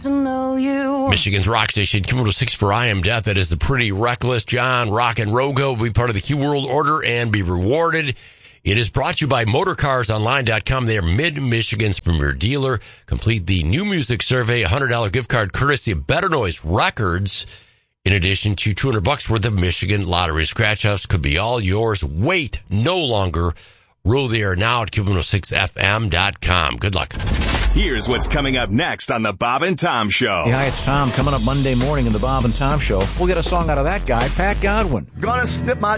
doesn't know you. Michigan's rock station, Q106 for I Am Death. That is the Pretty Reckless. John, Rock, and Rogo will be part of the Q World Order and be rewarded. It is brought to you by MotorCarsOnline.com. They are Mid-Michigan's premier dealer. Complete the new music survey, $100 gift card courtesy of Better Noise Records. In addition to $200 worth of Michigan Lottery Scratch Offs could be all yours. Wait no longer. Rule the air now at Q106FM.com. Good luck. Here's what's coming up next on the Bob and Tom Show. Hey, hi, it's Tom. Coming up Monday morning in the Bob and Tom Show, we'll get a song out of that guy, Pat Godwin. Gonna snip my